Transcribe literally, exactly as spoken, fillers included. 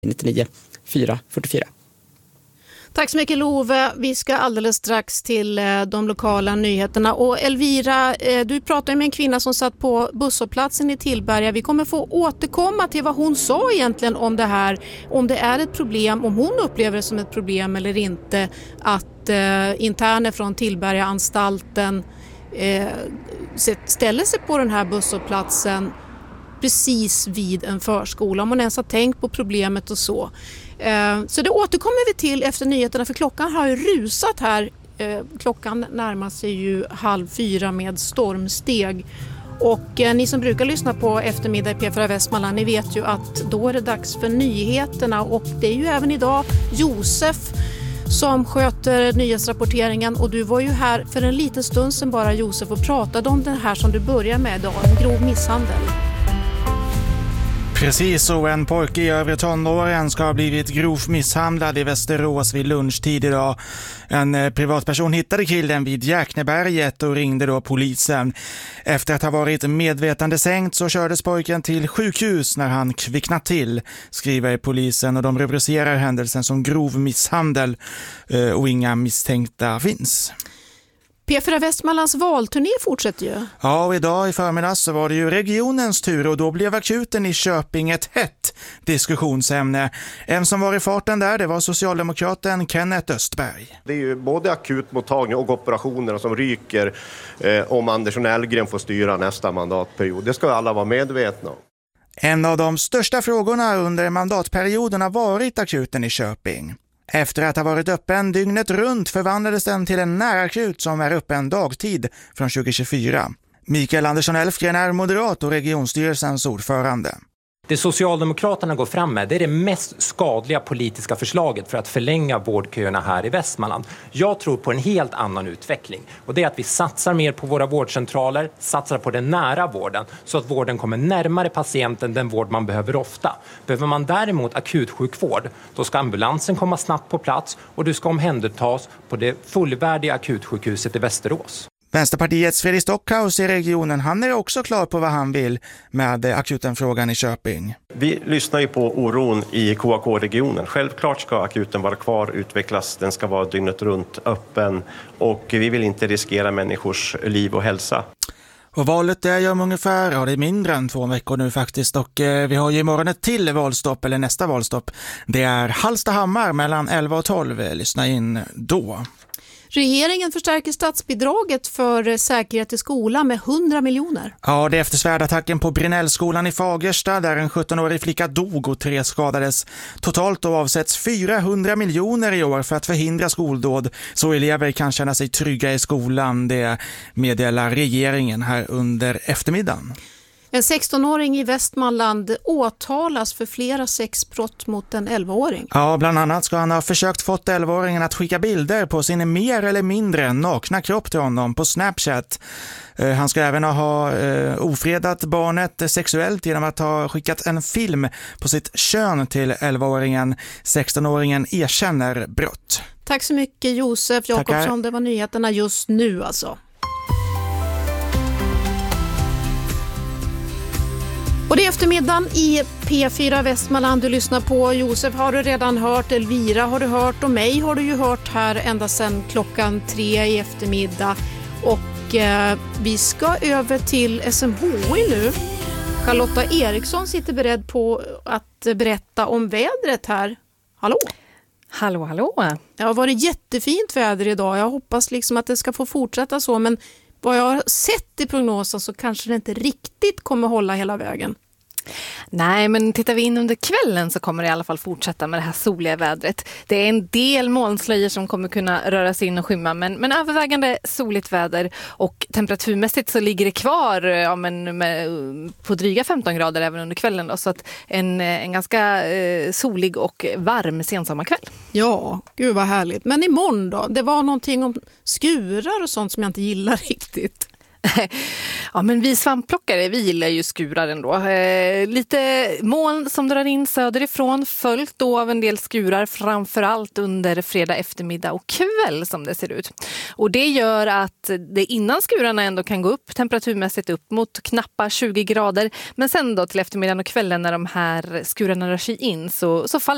nittionio fyra fyrtiofyra. Tack så mycket Love. Vi ska alldeles strax till de lokala nyheterna. Och Elvira, du pratade med en kvinna som satt på busshållplatsen i Tillberga. Vi kommer få återkomma till vad hon sa egentligen om det här. Om det är ett problem, om hon upplever det som ett problem eller inte. Att eh, interner från Tillberga-anstalten eh, ställer sig på den här busshållplatsen precis vid en förskola. Om man ens har tänkt på problemet och så. Så det återkommer vi till efter nyheterna, för klockan har ju rusat här. Klockan närmar sig ju halv fyra med stormsteg. Och ni som brukar lyssna på eftermiddag i P fyra Västmanland, ni vet ju att då är det dags för nyheterna. Och det är ju även idag Josef som sköter nyhetsrapporteringen. Och du var ju här för en liten stund sedan bara, Josef, och pratade om det här som du börjar med idag, en grov misshandel. Precis så, en pojke i övre tonåren ska ha blivit grovt misshandlad i Västerås vid lunchtid idag. En privatperson hittade killen vid Jäkneberget och ringde då polisen. Efter att ha varit medvetandesänkt så kördes pojken till sjukhus när han kvicknat till, skriver polisen, och de rubricerar händelsen som grov misshandel och inga misstänkta finns. P fyra Västmanlands valturné fortsätter ju. Ja, och idag i förmiddags så var det ju regionens tur och då blev akuten i Köping ett hett diskussionsämne. En som var i farten där, det var socialdemokraten Kenneth Östberg. Det är ju både akutmottagning och operationer som ryker eh, om Andersson Elgren får styra nästa mandatperiod. Det ska alla vara medvetna om. En av de största frågorna under mandatperioden har varit akuten i Köping. Efter att ha varit öppen dygnet runt förvandlades den till en närakut som är öppen dagtid från tjugo tjugofyra. Mikael Andersson Elfgren är moderat och regionstyrelsens ordförande. Det Socialdemokraterna går fram med, det är det mest skadliga politiska förslaget för att förlänga vårdköerna här i Västmanland. Jag tror på en helt annan utveckling, och det är att vi satsar mer på våra vårdcentraler, satsar på den nära vården så att vården kommer närmare patienten den vård man behöver ofta. Behöver man däremot akutsjukvård, då ska ambulansen komma snabbt på plats och du ska omhändertas på det fullvärdiga akutsjukhuset i Västerås. Vänsterpartiets Fredrik Stockhaus i regionen, han är också klar på vad han vill med akutenfrågan i Köping. Vi lyssnar ju på oron i K A K-regionen. Självklart ska akuten vara kvar, utvecklas, den ska vara dygnet runt öppen och vi vill inte riskera människors liv och hälsa. Och valet är ju om ungefär, ja det är mindre än två veckor nu faktiskt, och eh, vi har ju imorgon ett till valstopp, eller nästa valstopp. Det är Hallstahammar mellan elva och tolv, lyssna in då. Regeringen förstärker statsbidraget för säkerhet i skolan med hundra miljoner. Ja, det är efter svärdattacken på Brinellskolan i Fagersta där en sjuttonårig flicka dog och tre skadades. Totalt då avsätts fyrahundra miljoner i år för att förhindra skoldåd så elever kan känna sig trygga i skolan. Det meddelar regeringen här under eftermiddagen. En sextonåring i Västmanland åtalas för flera sexbrott mot en elvaåring. Ja, bland annat ska han ha försökt fått elvaåringen att skicka bilder på sin mer eller mindre nakna kropp till honom på Snapchat. Han ska även ha eh, ofredat barnet sexuellt genom att ha skickat en film på sitt kön till elvaåringen. sextonåringen erkänner brott. Tack så mycket Josef Jakobsson, det var nyheterna just nu alltså. Och det är eftermiddagen i P fyra Västmanland du lyssnar på. Josef har du redan hört, Elvira har du hört och mig har du ju hört här ända sedan klockan tre i eftermiddag. Och eh, vi ska över till S M H I nu. Charlotta Eriksson sitter beredd på att berätta om vädret här. Hallå? Hallå, hallå. Det har varit jättefint väder idag. Jag hoppas liksom att det ska få fortsätta så, men vad jag har sett i prognosen så kanske det inte riktigt kommer hålla hela vägen. Nej, men tittar vi in under kvällen så kommer det i alla fall fortsätta med det här soliga vädret. Det är en del molnslöjor som kommer kunna röra sig in och skymma, men, men övervägande soligt väder, och temperaturmässigt så ligger det kvar ja, men med, på dryga femton grader även under kvällen då, så att en, en ganska eh, solig och varm sensommarkväll. Ja, gud vad härligt. Men imorgon då? Det var någonting om skurar och sånt som jag inte gillar riktigt. Ja, men vi svampplockare, vi gillar ju skurar ändå. Eh, lite moln som drar in söderifrån, följt då av en del skurar, framförallt under fredag eftermiddag och kväll som det ser ut. Och det gör att det innan skurarna ändå kan gå upp temperaturmässigt upp mot knappa tjugo grader. Men sen då till eftermiddagen och kvällen när de här skurarna rör sig in så, så faller